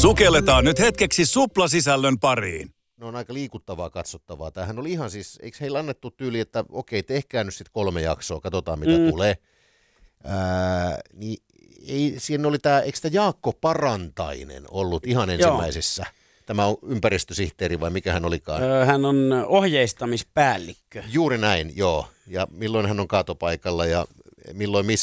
Sukelletaan nyt hetkeksi suplasisällön pariin. No on aika liikuttavaa katsottavaa. Tämähän oli ihan siis, eikö heillä annettu tyyli, että okei, tehkää nyt sitten 3 jaksoa, katsotaan mitä tulee. Niin ei, siinä oli eikö tämä Jaakko Parantainen ollut ihan ensimmäisessä? Joo. Tämä on ympäristösihteeri vai mikä hän olikaan? Hän on ohjeistamispäällikkö. Juuri näin, joo. Ja milloin hän on kaatopaikalla ja milloin